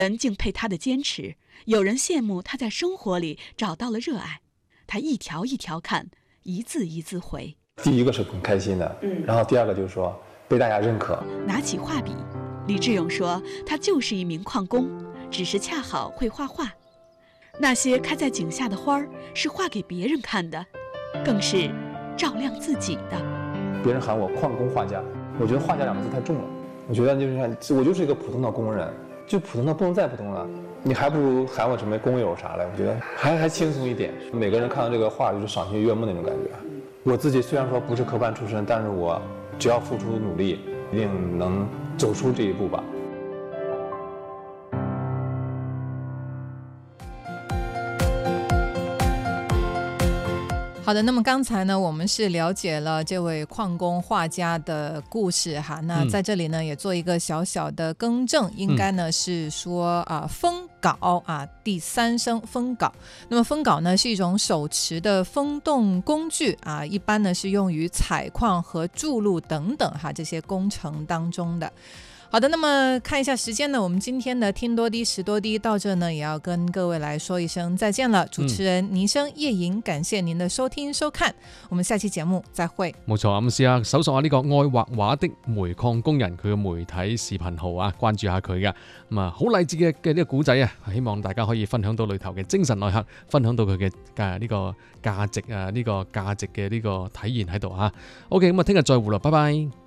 人敬佩他的坚持，有人羡慕他在生活里找到了热爱。他一条一条看，一字一字回。 第一个是很开心的，然后第二个就是说被大家认可。 拿起画笔，李志勇说他就是一名矿工，只是恰好会画画。那些开在井下的花儿是画给别人看的，更是照亮自己的。 别人喊我矿工画家，我觉得画家2个字太重了。我觉得我就是一个普通的工人，就普通的不能再普通了。你还不如喊我什么工友啥的，我觉得还轻松一点。每个人看到这个画就是赏心悦目那种感觉。我自己虽然说不是科班出身，但是我只要付出努力，一定能走出这一步吧。 好的，那么刚才呢，我们是了解了这位矿工画家的故事哈。那在这里呢，也做一个小小的更正，应该呢是说风镐第3声风镐。那么风镐呢是一种手持的风动工具一般呢是用于采矿和筑路等等这些工程当中的。好的，那么看一下时间呢，我们今天的聽多啲食多啲到這呢，也要跟各位來說一聲再見了。主持人倪生葉穎，感謝您的收聽收看，我們下期節目再會。 冇錯，咁試下搜索下呢個愛畫畫的煤礦工人佢嘅媒體視頻號關注下佢嘅。咁好勵志嘅呢個故仔希望大家可以分享到裏頭嘅精神內核，分享到佢嘅呢個價值呢個價值嘅呢個體現喺度OK，咁聽日再會啦，拜拜。